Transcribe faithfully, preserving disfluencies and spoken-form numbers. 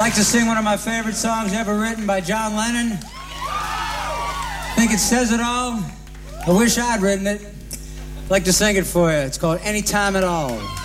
I'd like to sing one of my favorite songs ever written by John Lennon. I think it says it all. I wish I'd written it. I'd like to sing it for you. It's called Anytime at All.